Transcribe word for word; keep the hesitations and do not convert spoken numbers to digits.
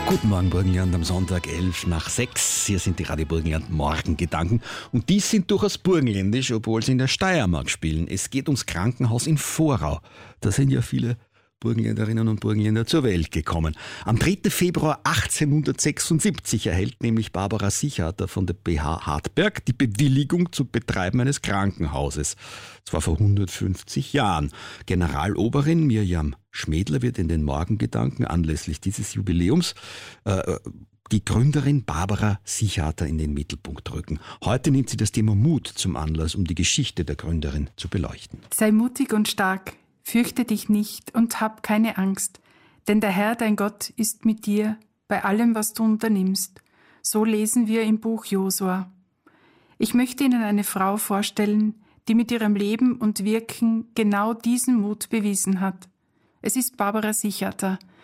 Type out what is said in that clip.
Guten Morgen, Burgenland, am Sonntag elf nach sechs. Hier sind die Radio Burgenland Morgengedanken. Und die sind durchaus burgenländisch, obwohl sie in der Steiermark spielen. Es geht ums Krankenhaus in Vorau. Da sind ja viele Burgenländerinnen und Burgenländer zur Welt gekommen. Am dritten Februar achtzehnhundertsechsundsiebzig erhält nämlich Barbara Sichater von der B H Hartberg die Bewilligung zum Betreiben eines Krankenhauses. Zwar vor hundertfünfzig Jahren. Generaloberin Mirjam Schmädler wird in den Morgengedanken anlässlich dieses Jubiläums äh, die Gründerin Barbara Sichater in den Mittelpunkt rücken. Heute nimmt sie das Thema Mut zum Anlass, um die Geschichte der Gründerin zu beleuchten. Sei mutig und stark, fürchte dich nicht und hab keine Angst, denn der Herr, dein Gott, ist mit dir bei allem, was du unternimmst. So lesen wir im Buch Josua. Ich möchte Ihnen eine Frau vorstellen, die mit ihrem Leben und Wirken genau diesen Mut bewiesen hat. Es ist Barbara Sichater,